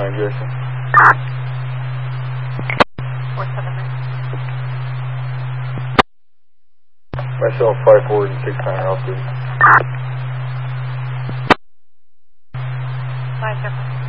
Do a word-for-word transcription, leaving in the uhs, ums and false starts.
nine, Jason. four seven nine. Myself, five forward and six nine altitude. five seven.